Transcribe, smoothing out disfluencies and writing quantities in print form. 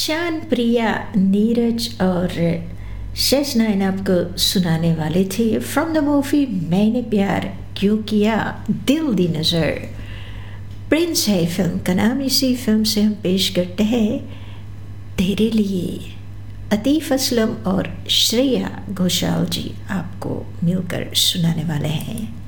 चांद प्रिया, नीरज और शेषनायन आपको सुनाने वाले थे फ्रॉम द मूवी मैंने प्यार क्यों किया दिल दी नज़र। प्रिंस है फिल्म का नाम। इसी फिल्म से हम पेश करते हैं तेरे लिए। अतीफ असलम और श्रेया घोषाल जी आपको मिलकर सुनाने वाले हैं।